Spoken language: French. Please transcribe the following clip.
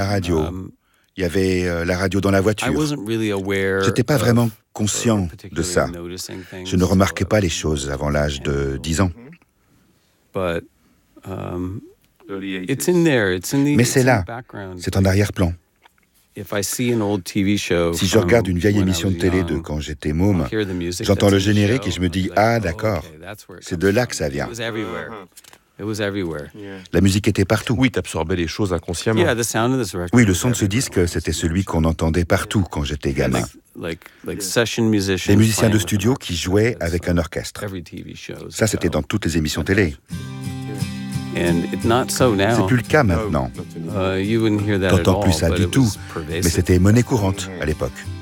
radio. Il y avait la radio dans la voiture. Je n'étais pas vraiment conscient de ça. Je ne remarquais pas les choses avant l'âge de 10 ans. Mais c'est là, c'est en arrière-plan. Si je regarde une vieille émission de télé de quand j'étais môme, j'entends le générique et je me dis « Ah, d'accord, c'est de là que ça vient ». La musique était partout. Oui, t'absorbais les choses inconsciemment. Oui, le son de ce disque, c'était celui qu'on entendait partout quand j'étais gamin. Des musiciens de studio qui jouaient avec un orchestre. Ça, c'était dans toutes les émissions télé. C'est plus le cas maintenant. T'entends plus ça du tout, mais c'était monnaie courante à l'époque.